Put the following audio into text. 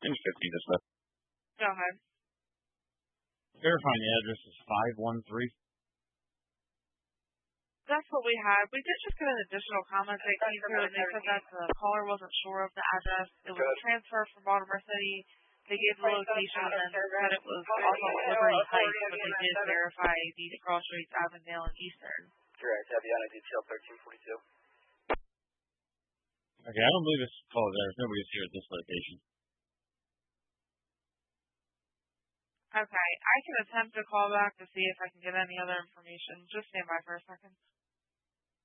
In 50 to stuff. Go ahead. Verifying the address is 513. That's what we had. We did just get an additional comment that came through, and they said that the caller wasn't sure of the address. It was a transfer from Baltimore City. They gave the location and then said it was off of Liberty Heights, but they did verify these cross streets, Avondale and Eastern. Correct. Aviana detail 1342. Okay, I don't believe this call is there. Nobody's here at this location. Okay, I can attempt to call back to see if I can get any other information. Just stand by for a second.